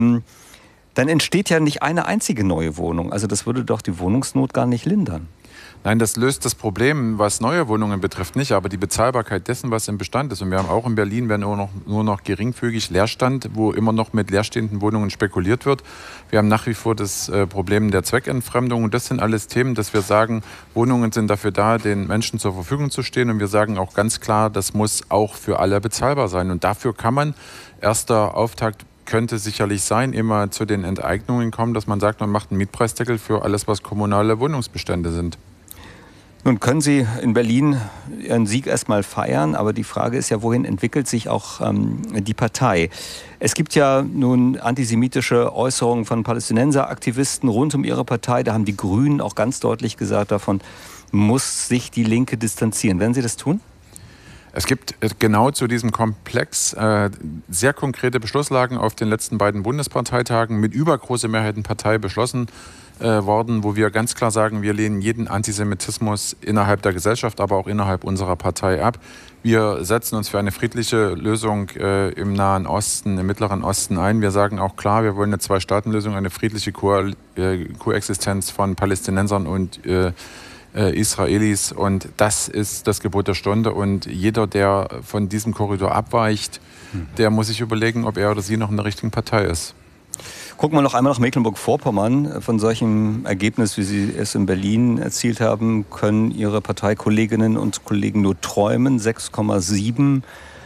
dann entsteht ja nicht eine einzige neue Wohnung. Also das würde doch die Wohnungsnot gar nicht lindern. Nein, das löst das Problem, was neue Wohnungen betrifft, nicht, aber die Bezahlbarkeit dessen, was im Bestand ist. Und wir haben auch in Berlin nur noch geringfügig Leerstand, wo immer noch mit leerstehenden Wohnungen spekuliert wird. Wir haben nach wie vor das Problem der Zweckentfremdung. Und das sind alles Themen, dass wir sagen, Wohnungen sind dafür da, den Menschen zur Verfügung zu stehen. Und wir sagen auch ganz klar, das muss auch für alle bezahlbar sein. Und dafür kann man, erster Auftakt könnte sicherlich sein, immer zu den Enteignungen kommen, dass man sagt, man macht einen Mietpreisdeckel für alles, was kommunale Wohnungsbestände sind. Nun können Sie in Berlin Ihren Sieg erstmal feiern, aber die Frage ist ja, wohin entwickelt sich auch die Partei? Es gibt ja nun antisemitische Äußerungen von Palästinenseraktivisten rund um Ihre Partei. Da haben die Grünen auch ganz deutlich gesagt, davon muss sich die Linke distanzieren. Werden Sie das tun? Es gibt genau zu diesem Komplex sehr konkrete Beschlusslagen auf den letzten beiden Bundesparteitagen mit übergroßer Mehrheiten Partei beschlossen worden, wo wir ganz klar sagen, wir lehnen jeden Antisemitismus innerhalb der Gesellschaft, aber auch innerhalb unserer Partei ab. Wir setzen uns für eine friedliche Lösung im Nahen Osten, im Mittleren Osten ein. Wir sagen auch klar, wir wollen eine Zwei-Staaten-Lösung, eine friedliche Koexistenz von Palästinensern und Israelis, und das ist das Gebot der Stunde, und jeder, der von diesem Korridor abweicht, der muss sich überlegen, ob er oder sie noch in der richtigen Partei ist. Gucken wir noch einmal nach Mecklenburg-Vorpommern. Von solchem Ergebnis, wie Sie es in Berlin erzielt haben, können Ihre Parteikolleginnen und Kollegen nur träumen. 6,7%,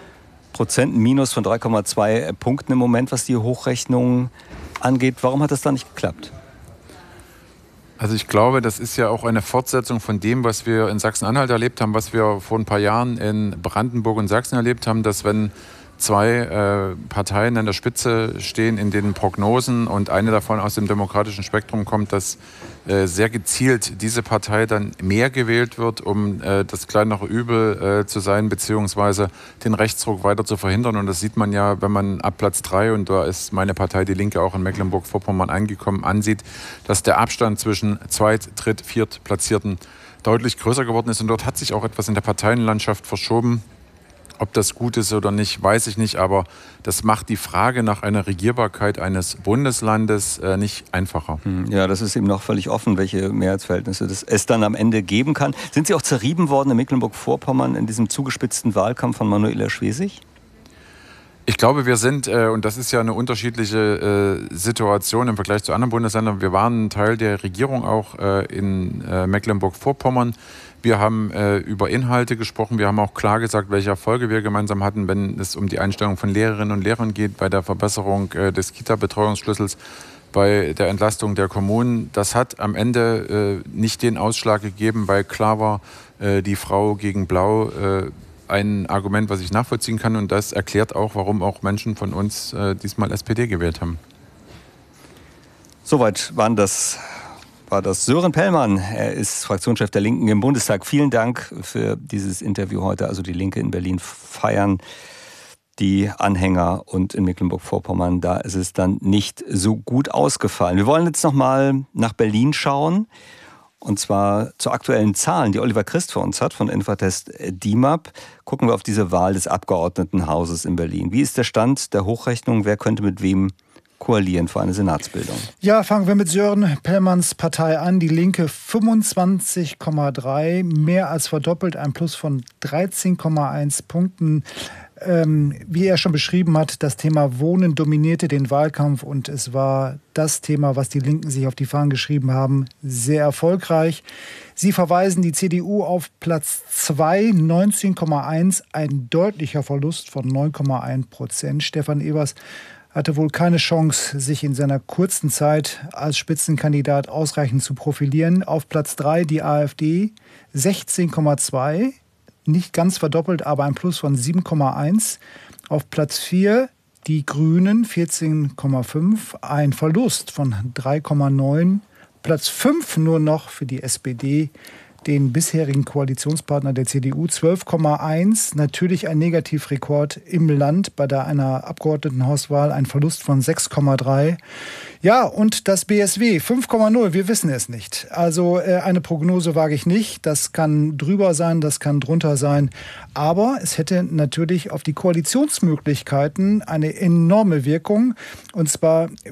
Minus von 3,2 Punkten im Moment, was die Hochrechnung angeht. Warum hat das da nicht geklappt? Also ich glaube, das ist ja auch eine Fortsetzung von dem, was wir in Sachsen-Anhalt erlebt haben, was wir vor ein paar Jahren in Brandenburg und Sachsen erlebt haben, dass wenn zwei Parteien an der Spitze stehen in den Prognosen und eine davon aus dem demokratischen Spektrum kommt, dass sehr gezielt diese Partei dann mehr gewählt wird, um das kleinere Übel zu sein, beziehungsweise den Rechtsruck weiter zu verhindern. Und das sieht man ja, wenn man ab Platz 3, und da ist meine Partei Die Linke auch in Mecklenburg-Vorpommern angekommen, ansieht, dass der Abstand zwischen Zweit-, Dritt-, Viertplatzierten deutlich größer geworden ist. Und dort hat sich auch etwas in der Parteienlandschaft verschoben. Ob das gut ist oder nicht, weiß ich nicht, aber das macht die Frage nach einer Regierbarkeit eines Bundeslandes nicht einfacher. Ja, das ist eben noch völlig offen, welche Mehrheitsverhältnisse es dann am Ende geben kann. Sind Sie auch zerrieben worden in Mecklenburg-Vorpommern in diesem zugespitzten Wahlkampf von Manuela Schwesig? Ich glaube, wir sind, und das ist ja eine unterschiedliche Situation im Vergleich zu anderen Bundesländern, wir waren Teil der Regierung auch in Mecklenburg-Vorpommern. Wir haben über Inhalte gesprochen, wir haben auch klar gesagt, welche Erfolge wir gemeinsam hatten, wenn es um die Einstellung von Lehrerinnen und Lehrern geht, bei der Verbesserung des Kita-Betreuungsschlüssels, bei der Entlastung der Kommunen. Das hat am Ende nicht den Ausschlag gegeben, weil klar war, die Frau gegen Blau, ein Argument, was ich nachvollziehen kann, und das erklärt auch, warum auch Menschen von uns diesmal SPD gewählt haben. Soweit war das Sören Pellmann. Er ist Fraktionschef der Linken im Bundestag. Vielen Dank für dieses Interview heute. Also die Linke in Berlin feiern die Anhänger, und in Mecklenburg-Vorpommern, da ist es dann nicht so gut ausgefallen. Wir wollen jetzt noch mal nach Berlin schauen. Und zwar zu aktuellen Zahlen, die Oliver Christ für uns hat von Infratest DIMAP. Gucken wir auf diese Wahl des Abgeordnetenhauses in Berlin. Wie ist der Stand der Hochrechnung? Wer könnte mit wem koalieren für eine Senatsbildung? Ja, fangen wir mit Sören Pellmanns Partei an. Die Linke 25,3, mehr als verdoppelt, ein Plus von 13,1 Punkten. Wie er schon beschrieben hat, das Thema Wohnen dominierte den Wahlkampf, und es war das Thema, was die Linken sich auf die Fahnen geschrieben haben, sehr erfolgreich. Sie verweisen die CDU auf Platz 2, 19,1, ein deutlicher Verlust von 9,1%. Stefan Evers hatte wohl keine Chance, sich in seiner kurzen Zeit als Spitzenkandidat ausreichend zu profilieren. Auf Platz 3 die AfD, 16,2. Nicht ganz verdoppelt, aber ein Plus von 7,1. Auf Platz 4 die Grünen, 14,5, ein Verlust von 3,9. Platz 5 nur noch für die SPD, den bisherigen Koalitionspartner der CDU, 12,1. Natürlich ein Negativrekord im Land bei einer Abgeordnetenhauswahl, ein Verlust von 6,3. Ja, und das BSW 5,0, wir wissen es nicht. Also eine Prognose wage ich nicht. Das kann drüber sein, das kann drunter sein. Aber es hätte natürlich auf die Koalitionsmöglichkeiten eine enorme Wirkung. Und zwar